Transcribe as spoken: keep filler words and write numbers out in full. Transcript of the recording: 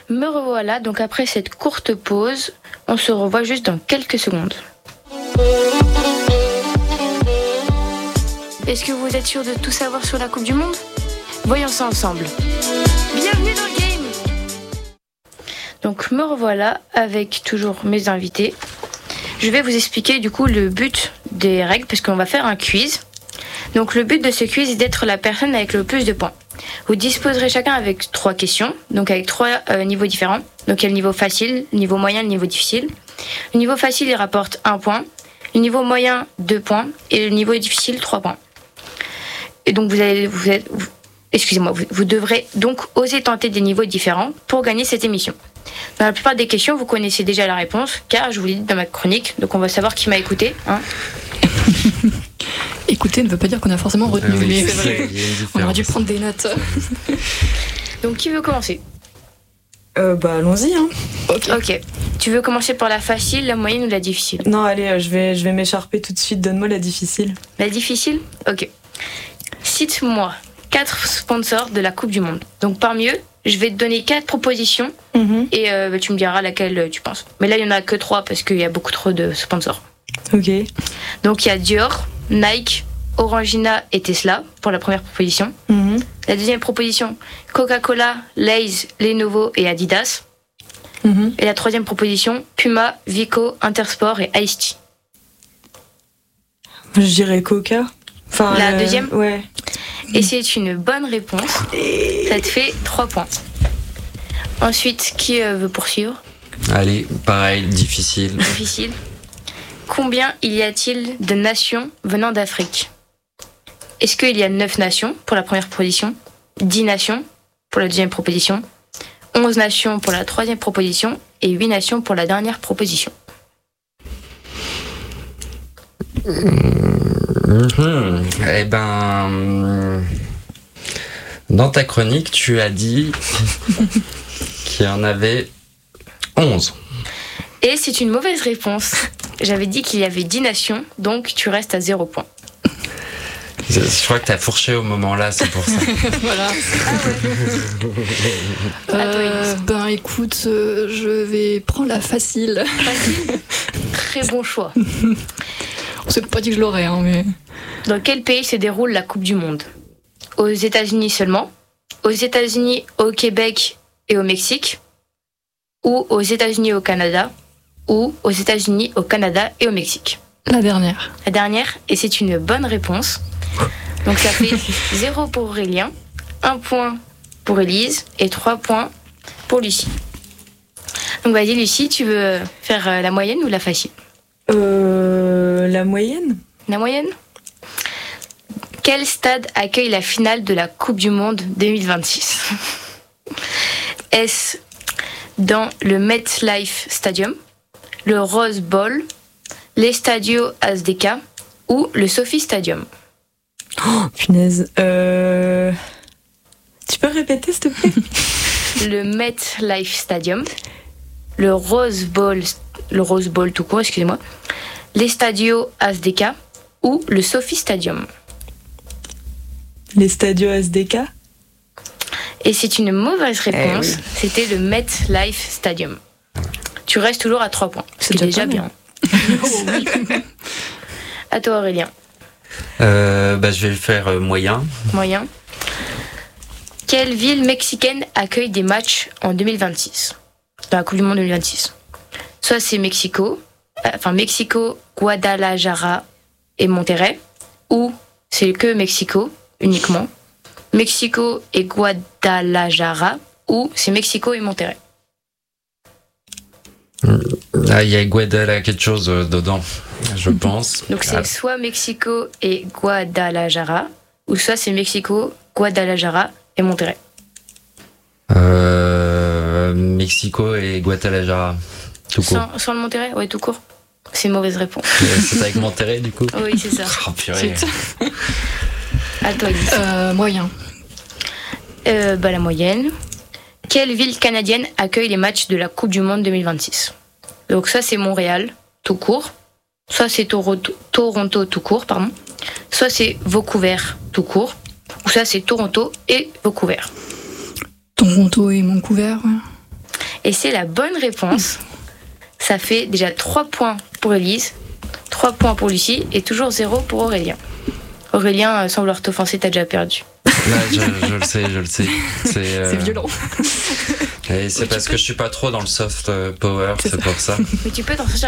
Me revoilà, donc après cette courte pause, on se revoit juste dans quelques secondes. Est-ce que vous êtes sûr de tout savoir sur la Coupe du Monde ? Voyons ça ensemble. Bienvenue dans le game ! Donc me revoilà avec toujours mes invités. Je vais vous expliquer du coup le but des règles parce qu'on va faire un quiz. Donc le but de ce quiz est d'être la personne avec le plus de points. Vous disposerez chacun avec trois questions, donc avec trois euh, niveaux différents. Donc il y a le niveau facile, le niveau moyen, le niveau difficile. Le niveau facile, il rapporte un point. Le niveau moyen, deux points. Et le niveau difficile, trois points. Et donc vous allez, vous êtes, vous, excusez-moi, vous, vous devrez donc oser tenter des niveaux différents pour gagner cette émission. Dans la plupart des questions, vous connaissez déjà la réponse, car je vous l'ai dit dans ma chronique. Donc on va savoir qui m'a écouté. Hein. Écouter ne veut pas dire qu'on a forcément retenu, ah oui, mais c'est vrai. On aurait dù prendre des notes. Donc qui veut commencer ? euh, Bah allons-y. Hein. Okay. ok. Tu veux commencer par la facile, la moyenne ou la difficile ? Non, allez, euh, je vais, je vais m'écharper tout de suite. Donne-moi la difficile. La difficile ? Ok. Cite-moi quatre sponsors de la Coupe du Monde. Donc parmi eux, je vais te donner quatre propositions mm-hmm. et euh, tu me diras laquelle tu penses. Mais là, il n'y en a que trois parce qu'il y a beaucoup trop de sponsors. Ok. Donc il y a Dior, Nike, Orangina et Tesla pour la première proposition. Mm-hmm. La deuxième proposition, Coca-Cola, Lay's, Lenovo et Adidas. Mm-hmm. Et la troisième proposition, Puma, Vico, Intersport et Ice-T. Je dirais Coca. Enfin, la euh, deuxième ? Ouais. Et c'est une bonne réponse. Ça te fait trois points. Ensuite, qui euh, veut poursuivre ? Allez, pareil, difficile. Difficile. Combien il y a-t-il de nations venant d'Afrique ? Est-ce qu'il y a neuf nations pour la première proposition, dix nations pour la deuxième proposition, onze nations pour la troisième proposition et huit nations pour la dernière proposition ? Mmh. Eh ben, dans ta chronique, tu as dit qu'il y en avait onze. Et c'est une mauvaise réponse. J'avais dit qu'il y avait dix nations, donc tu restes à zéro point. Je, je crois que t'as fourché au moment là, c'est pour ça. Voilà. Ah ouais. euh, ben écoute, euh, je vais prendre la facile. Facile ? Très bon choix. On s'est pas dit que je l'aurais, hein, mais... Dans quel pays se déroule la Coupe du Monde ? Aux États-Unis seulement ? Aux États-Unis, au Québec et au Mexique ? Ou aux États-Unis et au Canada ? Ou aux États-Unis, au Canada et au Mexique ? La dernière. La dernière, et c'est une bonne réponse. Donc ça fait zéro pour Aurélien, un point pour Élise et trois points pour Lucie. Donc vas-y Lucie, tu veux faire la moyenne ou la facile ? Euh, la moyenne ? La moyenne ? Quel stade accueille la finale de la Coupe du Monde deux mille vingt-six ? Est-ce dans le MetLife Stadium, le Rose Bowl, l'Estadio Azteca ou le Sophie Stadium ? Oh, punaise. Euh... Tu peux répéter, s'il te plaît ? Le MetLife Stadium, le Rose Bowl, le Rose Bowl tout court, excusez-moi, l'Estadio Azteca ou le Sophie Stadium. L'Estadio Azteca ? Et c'est une mauvaise réponse. Eh oui. C'était le MetLife Stadium. Tu restes toujours à trois points. C'est déjà, déjà bien. bien. À toi Aurélien. Euh, bah, je vais le faire euh, moyen. Moyen. Quelle ville mexicaine accueille des matchs en deux mille vingt-six ? Dans la Coupe du Monde deux mille vingt-six. Soit c'est Mexico, euh, enfin Mexico, Guadalajara et Monterrey, ou c'est que Mexico uniquement. Mexico et Guadalajara, ou c'est Mexico et Monterrey. Ah, il y a Guadalajara quelque chose euh, dedans, je pense. Donc c'est ah. soit Mexico et Guadalajara, ou soit c'est Mexico, Guadalajara et Monterrey. Euh, Mexico et Guadalajara, tout court. Sans, sans le Monterrey ? Ouais, tout court. C'est une mauvaise réponse. C'est avec Monterrey, du coup ? Oui, c'est ça. Oh, purée. À toi, Elise. Euh, moyen. Euh, bah, la moyenne. Quelle ville canadienne accueille les matchs de la Coupe du Monde deux mille vingt-six ? Donc ça, c'est Montréal, tout court. Soit c'est Toronto, Toronto tout court, pardon. Soit c'est Vancouver, tout court. Ou soit c'est Toronto et Vancouver. Toronto et Vancouver. Ouais. Et c'est la bonne réponse. Ça fait déjà trois points pour Élise, trois points pour Lucie et toujours zéro pour Aurélien. Aurélien, sans vouloir t'offenser, t'as déjà perdu. Là, je, je le sais, je le sais. C'est, euh... C'est violent. Et c'est Oui, parce peux... que je suis pas trop dans le soft power, c'est, c'est pour ça. Mais tu peux t'en sortir